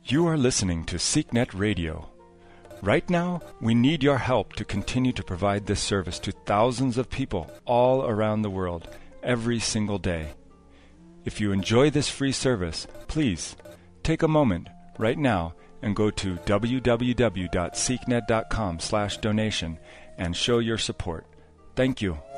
You are listening to SeekNet Radio. Right now, we need your help to continue to provide this service to thousands of people all around the world every single day. If you enjoy this free service, please take a moment right now and go to www.seeknet.com/donation and show your support. Thank you.